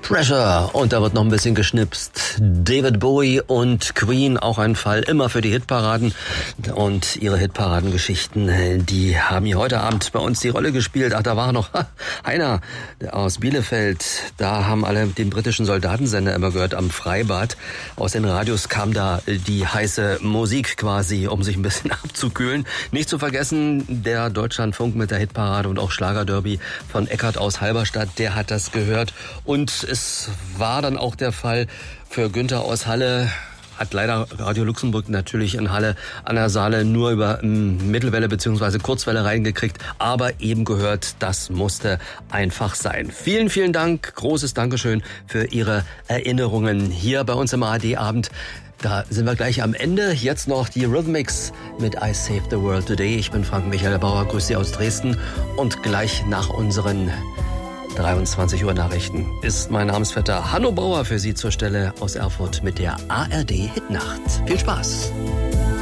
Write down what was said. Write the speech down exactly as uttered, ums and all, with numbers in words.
Pressure. Und da wird noch ein bisschen geschnipst. David Bowie und Queen, auch ein Fall immer für die Hitparaden. Und ihre Hitparadengeschichten, die haben hier heute Abend bei uns die Rolle gespielt. Ach, da war noch einer aus Bielefeld. Da haben alle den britischen Soldatensender immer gehört am Freibad. Aus den Radios kam da die heiße Musik quasi, um sich ein bisschen abzukühlen. Nicht zu vergessen, der Deutschlandfunk mit der Hitparade und auch Schlagerderby von Eckart aus Halberstadt, der hat das gehört. Und es war dann auch der Fall für Günther aus Halle. Hat leider Radio Luxemburg natürlich in Halle an der Saale nur über ähm, Mittelwelle bzw. Kurzwelle reingekriegt, aber eben gehört, das musste einfach sein. Vielen, vielen Dank, großes Dankeschön für Ihre Erinnerungen hier bei uns im A R D-Abend. Da sind wir gleich am Ende. Jetzt noch die Rhythmics mit I Saved the World Today. Ich bin Frank Michael Bauer, grüße Sie aus Dresden. Und gleich nach unseren dreiundzwanzig Uhr Nachrichten ist mein Namensvetter Hanno Bauer für Sie zur Stelle aus Erfurt mit der A R D Hitnacht. Viel Spaß!